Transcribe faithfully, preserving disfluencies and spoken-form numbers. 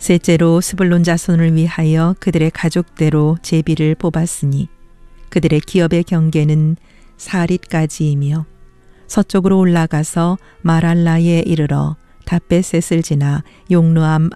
셋째로 스불론 자손을 위하여 그들의 가족대로 제비를 뽑았으니 그들의 기업의 경계는 사릿까지이며 서쪽으로 올라가서 마랄라에 이르러 다베셋을 지나 용르암